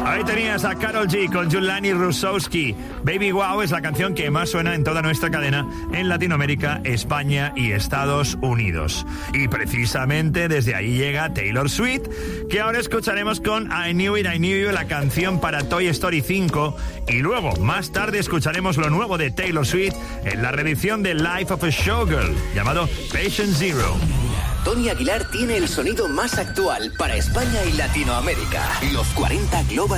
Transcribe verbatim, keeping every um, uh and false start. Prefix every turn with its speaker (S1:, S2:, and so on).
S1: Ahí tenías a Karol G con Julani Rusowski. Baby Wow es la canción que más suena en toda nuestra cadena en Latinoamérica, España y Estados Unidos. Y precisamente desde ahí llega Taylor Swift, que ahora escucharemos con I Knew It, I Knew You, la canción para Toy Story cinco. Y luego, más tarde, escucharemos lo nuevo de Taylor Swift en la reedición de Life of a Showgirl, llamado Patient Zero.
S2: Tony Aguilar tiene el sonido más actual para España y Latinoamérica. Los cuarenta Global